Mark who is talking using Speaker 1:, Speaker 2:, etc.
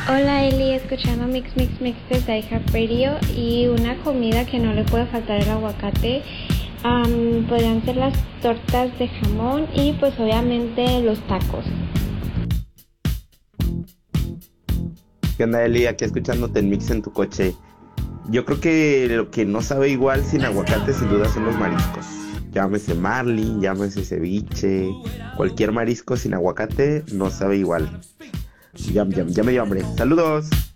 Speaker 1: Hola Eli, escuchando Mix Mix Mix desde iHeart Radio y una comida que no le puede faltar el aguacate. Podrían ser las tortas de jamón y pues obviamente los tacos.
Speaker 2: ¿Qué onda, Eli? Aquí escuchándote en Mix en tu coche. Yo creo que lo que no sabe igual sin aguacate sin duda son los mariscos. Llámese marlin, llámese ceviche, cualquier marisco sin aguacate no sabe igual. Ya me dio hambre. Saludos.